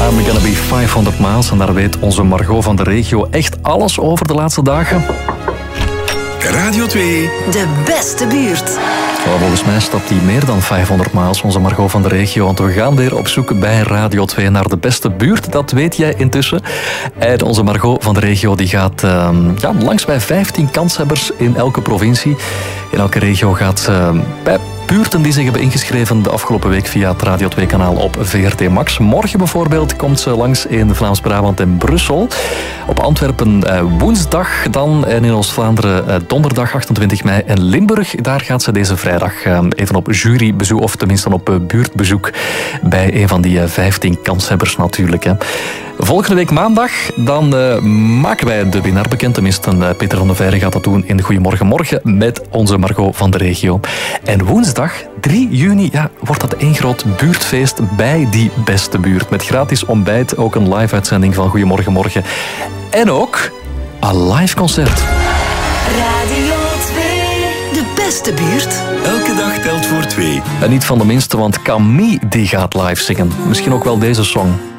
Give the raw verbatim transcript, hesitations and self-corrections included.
I'm Gonna Be vijfhonderd miles. En daar weet onze Margot van de regio echt alles over de laatste dagen. Radio twee. De beste buurt. Oh, volgens mij stapt hij meer dan vijfhonderd miles, onze Margot van de regio. Want we gaan weer op zoek bij Radio twee naar de beste buurt. Dat weet jij intussen. En onze Margot van de regio die gaat uh, ja, langs bij vijftien kanshebbers in elke provincie. In elke regio gaat ze uh, bij buurten die zich hebben ingeschreven de afgelopen week via het Radio twee-kanaal op V R T Max. Morgen bijvoorbeeld komt ze langs in Vlaams-Brabant en Brussel. Op Antwerpen uh, woensdag dan en in Oost-Vlaanderen uh, donderdag achtentwintig mei. En Limburg, daar gaat ze deze vrijdag uh, even op jurybezoek, of tenminste op uh, buurtbezoek bij een van die uh, vijftien kanshebbers natuurlijk. Hè. Volgende week maandag, dan uh, maken wij de winnaar bekend. Tenminste, uh, Peter van der Veijren gaat dat doen in Goedemorgen Morgen met onze Margot van de regio. En woensdag, drie juni, ja, wordt dat één groot buurtfeest bij die beste buurt. Met gratis ontbijt, ook een live-uitzending van Goedemorgen Morgen. En ook een live concert. Radio twee. De beste buurt. Elke dag telt voor twee. En niet van de minste, want Camille die gaat live zingen. Misschien ook wel deze song.